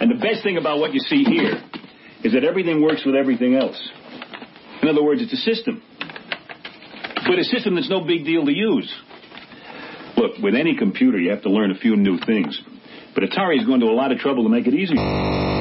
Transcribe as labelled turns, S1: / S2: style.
S1: And the best thing about what you see here is that everything works with everything else. In other words, it's a system. But a system that's no big deal to use. Look, with any computer, you have to learn a few new things. But Atari is going to a lot of trouble to make it easy.